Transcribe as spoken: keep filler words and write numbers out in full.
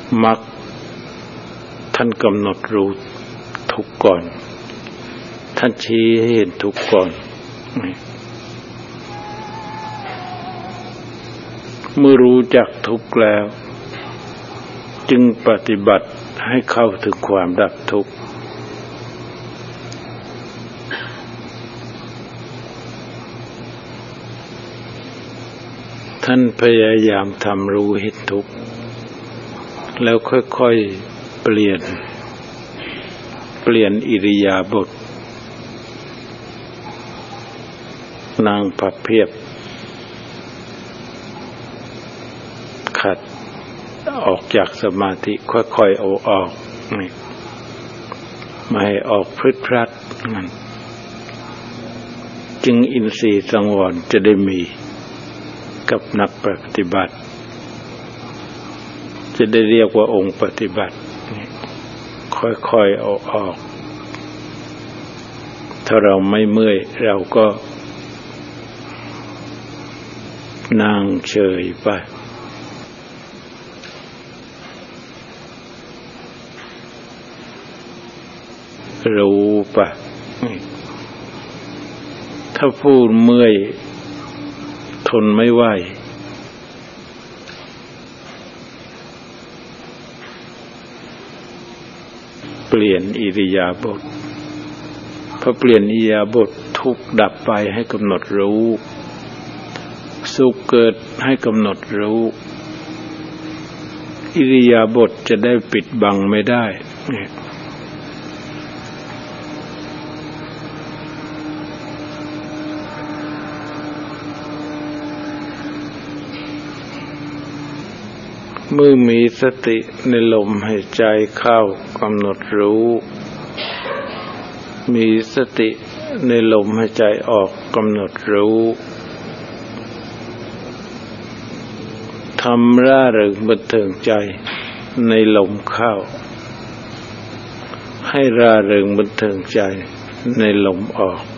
มรรคท่านกำหนดรู้ทุกข์ก่อนท่านชี้ให้เห็นทุกข์ก่อนเมื่อรู้จักทุกข์แล้วจึงปฏิบัติให้เข้าถึงความดับทุกข์ท่านพยายามทำรู้เห็นทุกข์แล้วค่อยๆเปลี่ยนเปลี่ยนอิริยาบถนั่งพับเพียบขัดออกจากสมาธิค่อยๆเอาออกไม่ให้ออกพลึดพลัดนั่นจึงอินทรีย์สังวรจะได้มีกับนักปฏิบัติจะได้เรียกว่าองค์ปฏิบัติค่อยๆเอาออกถ้าเราไม่เมื่อยเราก็นั่งเฉยไปรู้ปะถ้าพูดเมื่อยทนไม่ไหวเปลี่ยนอิริยาบถพอเปลี่ยนอิริยาบถทุกข์ดับไปให้กำหนดรู้สุขเกิดให้กำหนดรู้อิริยาบถจะได้ปิดบังไม่ได้เมื่อมีสติในลมหายใจเข้ากำหนดรู้มีสติในลมหายใจออกกำหนดรู้ทำร่าเริงบันเทิงใจในลมเข้าให้ร่าเริงบันเทิงใจในลมออก